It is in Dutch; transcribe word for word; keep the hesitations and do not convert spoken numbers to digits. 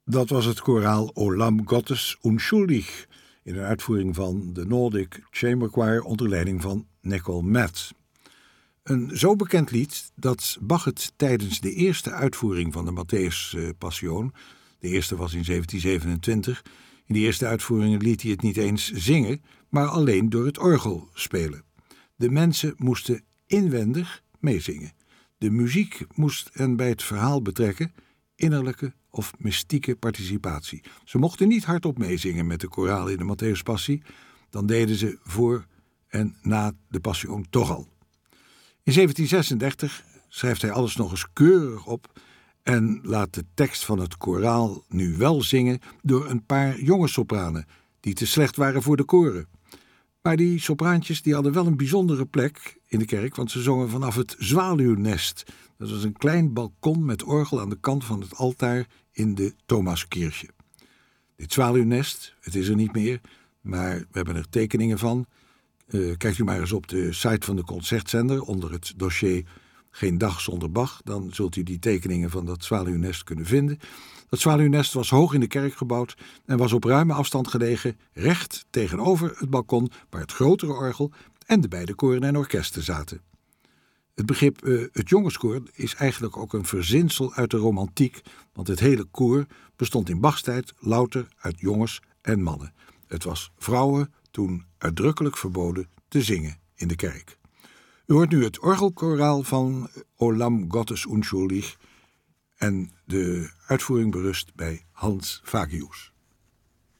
Dat was het koraal Olam Gottes Unschuldig in een uitvoering van de Nordic Chamber Choir onder leiding van Nicole Matt. Een zo bekend lied dat Bach het tijdens de eerste uitvoering van de Matthäus Passion, de eerste was in zeventien zevenentwintig, in die eerste uitvoering liet hij het niet eens zingen, maar alleen door het orgel spelen. De mensen moesten inwendig meezingen. De muziek moest hen bij het verhaal betrekken, innerlijke of mystieke participatie. Ze mochten niet hardop meezingen met de koraal in de Matthäus Passie, dan deden ze voor en na de Passion toch al. In zeventien zesendertig schrijft hij alles nog eens keurig op en laat de tekst van het koraal nu wel zingen door een paar jonge sopranen die te slecht waren voor de koren. Maar die sopraantjes die hadden wel een bijzondere plek in de kerk, want ze zongen vanaf het zwaluwnest. Dat was een klein balkon met orgel aan de kant van het altaar in de Thomaskirche. Dit zwaluwnest, het is er niet meer, maar we hebben er tekeningen van. Uh, kijkt u maar eens op de site van de concertzender onder het dossier Geen dag zonder Bach. Dan zult u die tekeningen van dat zwaluwnest kunnen vinden. Dat zwaluwnest was hoog in de kerk gebouwd en was op ruime afstand gelegen, recht tegenover het balkon waar het grotere orgel en de beide koren en orkesten zaten. Het begrip uh, het jongenskoor is eigenlijk ook een verzinsel uit de romantiek, want het hele koor bestond in Bachs tijd louter uit jongens en mannen. Het was vrouwen toen uitdrukkelijk verboden te zingen in de kerk. U hoort nu het orgelkoraal van Olam Gottes Unschuldig en de uitvoering berust bij Hans Fagius.